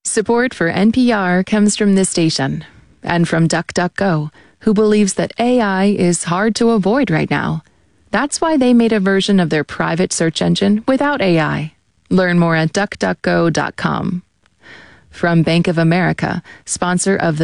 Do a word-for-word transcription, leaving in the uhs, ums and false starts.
Support for N P R comes from this station and from DuckDuckGo, who believes that A I is hard to avoid right now. That's why they made a version of their private search engine without A I. Learn more at duck duck go dot com. From Bank of America, sponsor of the